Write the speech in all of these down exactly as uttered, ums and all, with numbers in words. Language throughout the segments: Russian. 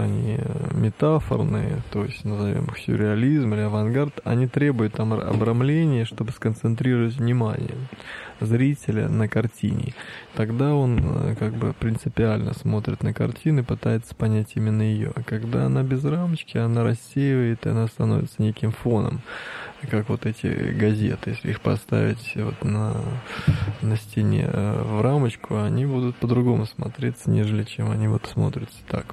они метафорные, то есть, назовем их сюрреализм или авангард, они требуют там обрамления, чтобы сконцентрировать внимание зрителя на картине. Тогда он как бы принципиально смотрит на картину и пытается понять именно ее. А когда она без рамочки, она рассеивает, и она становится неким фоном. Как вот эти газеты, если их поставить вот на, на стене в рамочку, они будут по-другому смотреться, нежели чем они вот смотрятся так.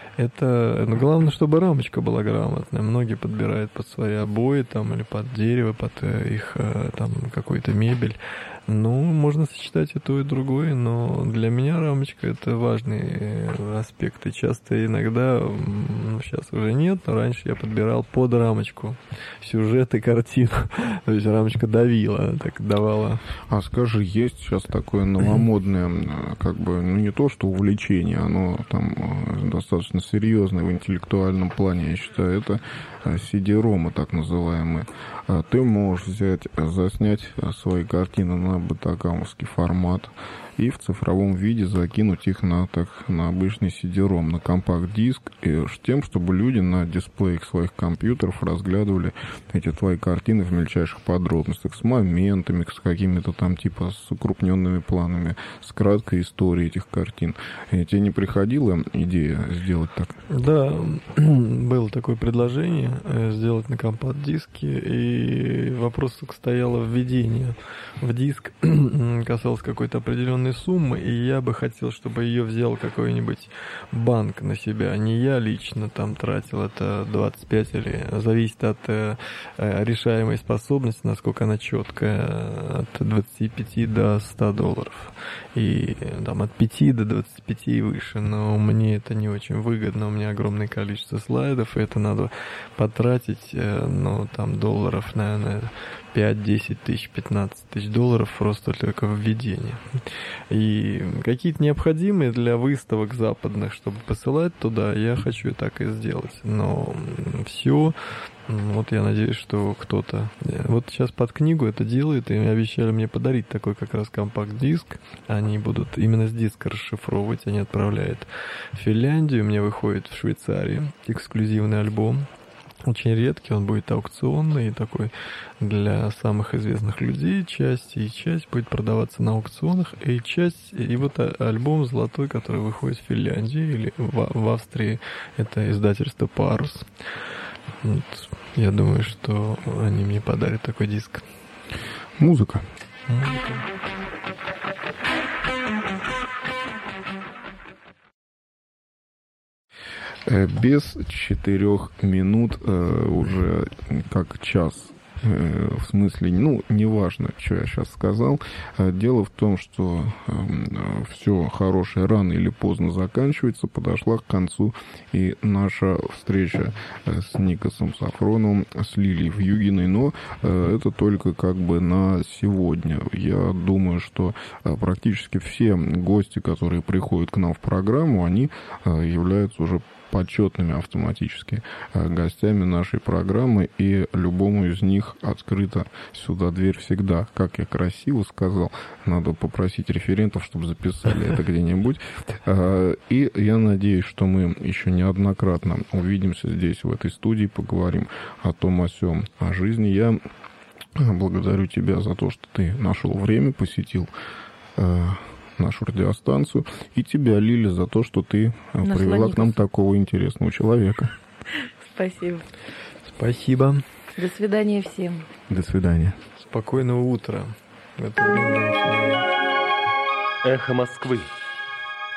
Это, ну, главное, чтобы рамочка была грамотная. Многие подбирают под свои обои там, или под дерево, под их там какую-то мебель. Ну, можно сочетать и то, и другое, но для меня рамочка — это важный аспект. И часто иногда, ну, сейчас уже нет, но раньше я подбирал под рамочку сюжет и картину. То есть рамочка давила, так давала. А скажи, есть сейчас такое новомодное, как бы, ну, не то что увлечение, оно там достаточно серьезное в интеллектуальном плане, я считаю, это си ди-ромы, так называемые. Ты можешь взять, заснять свои картины на батакамовский формат и в цифровом виде закинуть их на, так, на обычный си ди-ром, на компакт-диск, и с тем, чтобы люди на дисплеях своих компьютеров разглядывали эти твои картины в мельчайших подробностях, с моментами, с какими-то там типа с укрупненными планами, с краткой историей этих картин. И тебе не приходила идея сделать так? Да, было такое предложение сделать на компакт-диске, и вопрос стояло введение в диск, касалось какой-то определенной суммы, и я бы хотел, чтобы ее взял какой-нибудь банк на себя. Не я лично там тратил это двадцать пять, или зависит от э, решаемой способности, насколько она четкая, от двадцати пяти до ста долларов. И там от пяти до двадцати пяти и выше. Но мне это не очень выгодно, у меня огромное количество слайдов, и это надо потратить, э, ну, там, долларов, наверное, пять-десять тысяч, пятнадцать тысяч долларов просто только введение. И какие-то необходимые для выставок западных, чтобы посылать туда, я хочу так и сделать. Но все, вот я надеюсь, что кто-то вот сейчас под книгу это делает, и обещали мне подарить такой как раз компакт-диск. Они будут именно с диска расшифровывать, они отправляют в Финляндию, мне выходит в Швейцарии эксклюзивный альбом. Очень редкий, он будет аукционный, такой для самых известных людей часть, и часть будет продаваться на аукционах, и часть, и вот альбом золотой, который выходит в Финляндии или в, в Австрии, это издательство «Парус». Вот, я думаю, что они мне подарят такой диск. Музыка. Музыка. Без четырех минут э, уже как час. Э, в смысле, ну, неважно, что я сейчас сказал. Дело в том, что э, все хорошее рано или поздно заканчивается, подошла к концу и наша встреча с Никосом Сафроновым, с Лилией Вьюгиной, но э, это только как бы на сегодня. Я думаю, что э, практически все гости, которые приходят к нам в программу, они э, являются уже почетными автоматически гостями нашей программы, и любому из них открыта сюда дверь всегда. Как я красиво сказал, надо попросить референтов, чтобы записали это где-нибудь. И я надеюсь, что мы еще неоднократно увидимся здесь, в этой студии, поговорим о том, о сём, о жизни. Я благодарю тебя за то, что ты нашел время, посетил нашу радиостанцию, и тебя, Лиля, за то, что ты Наслонилась. Привела к нам такого интересного человека. Спасибо. Спасибо. До свидания всем. До свидания. Спокойного утра. Эхо Москвы.